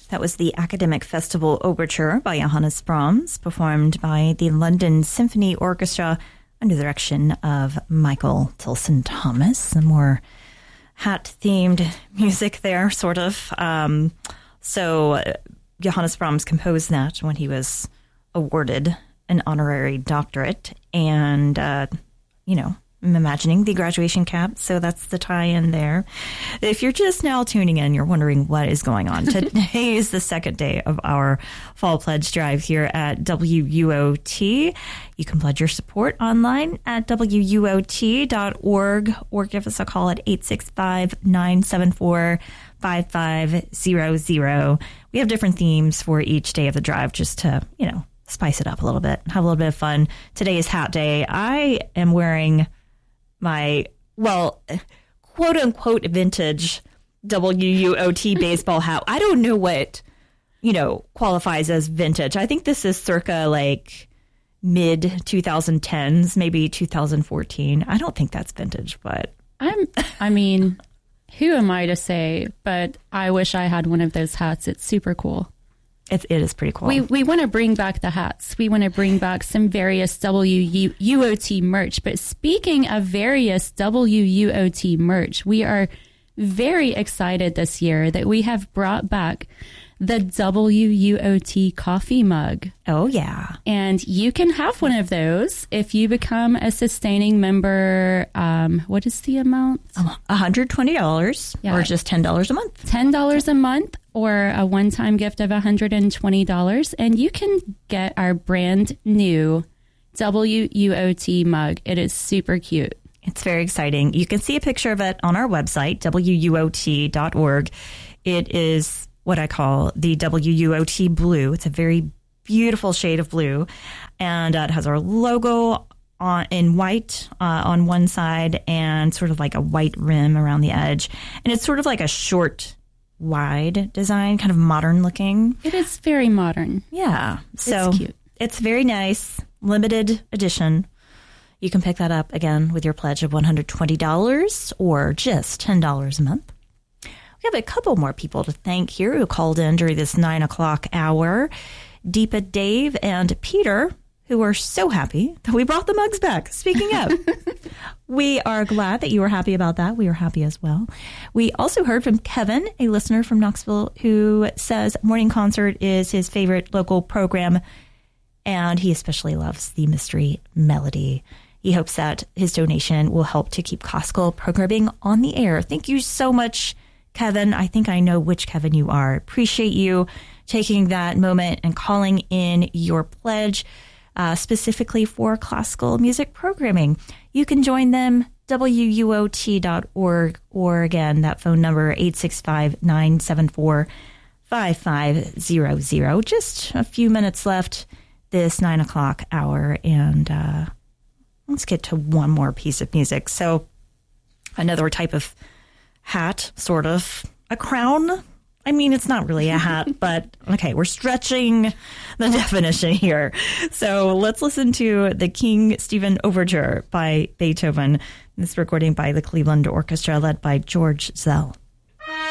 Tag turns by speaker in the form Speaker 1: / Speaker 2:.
Speaker 1: That was the Academic Festival Overture by Johannes Brahms, performed by the London Symphony Orchestra under the direction of Michael Tilson Thomas. Some more hat-themed music there, sort of. So Johannes Brahms composed that when he was awarded an honorary doctorate. And, I'm imagining the graduation cap, so that's the tie-in there. If you're just now tuning in, you're wondering what is going on. Today is the second day of our Fall Pledge Drive here at WUOT. You can pledge your support online at WUOT.org or give us a call at 865-974-5500. We have different themes for each day of the drive just to, spice it up a little bit, have a little bit of fun. Today is Hat Day. I am wearing my, quote unquote, vintage WUOT baseball hat. I don't know what, qualifies as vintage. I think this is circa mid 2010s, maybe 2014. I don't think that's vintage, but
Speaker 2: who am I to say? But I wish I had one of those hats. It's super cool.
Speaker 1: It is pretty cool.
Speaker 2: We want to bring back the hats. We want to bring back some various WUOT merch. But speaking of various WUOT merch, we are very excited this year that we have brought back the WUOT coffee mug.
Speaker 1: Oh, yeah.
Speaker 2: And you can have one of those if you become a sustaining member. What is the amount?
Speaker 1: $120 or just $10 a month.
Speaker 2: $10 a month or a one-time gift of $120. And you can get our brand new WUOT mug. It is super cute.
Speaker 1: It's very exciting. You can see a picture of it on our website, WUOT.org. It is what I call the WUOT blue. It's a very beautiful shade of blue. And it has our logo in white on one side and sort of like a white rim around the edge. And it's sort of like a short, wide design, kind of modern looking.
Speaker 2: It is very modern.
Speaker 1: Yeah. So
Speaker 2: it's cute.
Speaker 1: It's very nice. Limited edition. You can pick that up again with your pledge of $120 or just $10 a month. We have a couple more people to thank here who called in during this 9 o'clock hour. Deepa, Dave, and Peter, who are so happy that we brought the mugs back. Speaking of, we are glad that you were happy about that. We are happy as well. We also heard from Kevin, a listener from Knoxville, who says morning concert is his favorite local program, and he especially loves the Mystery Melody. He hopes that his donation will help to keep classical programming on the air. Thank you so much, Kevin. I think I know which Kevin you are. Appreciate you taking that moment and calling in your pledge specifically for classical music programming. You can join them, WUOT.org, or again, that phone number, 865-974-5500. Just a few minutes left this 9 o'clock hour, and let's get to one more piece of music. So another type of hat, sort of a crown. I mean, it's not really a hat, but okay, we're stretching the definition here. So let's listen to the King Stephen Overture by Beethoven. This recording by the Cleveland Orchestra led by George Zell.